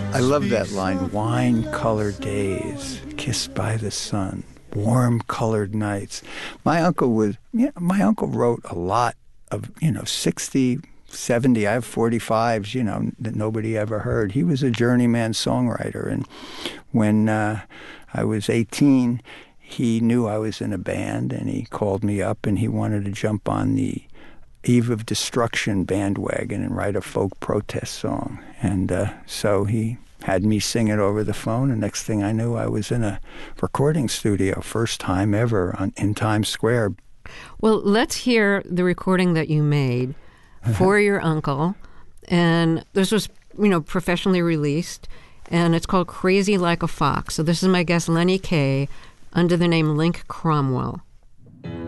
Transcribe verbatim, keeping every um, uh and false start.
I love that line, wine-colored days, kissed by the sun, warm-colored nights. My uncle was, yeah, my uncle wrote a lot of, you know, sixty, seventy, I have forty-fives, you know, that nobody ever heard. He was a journeyman songwriter, and when uh, I was eighteen, he knew I was in a band, and he called me up, and he wanted to jump on the Eve of Destruction bandwagon and write a folk protest song. And uh, so he had me sing it over the phone, and next thing I knew, I was in a recording studio, first time ever on, in Times Square. Well, let's hear the recording that you made for your uncle. And this was, you know, professionally released, and it's called Crazy Like a Fox. So this is my guest, Lenny Kaye, under the name Link Cromwell.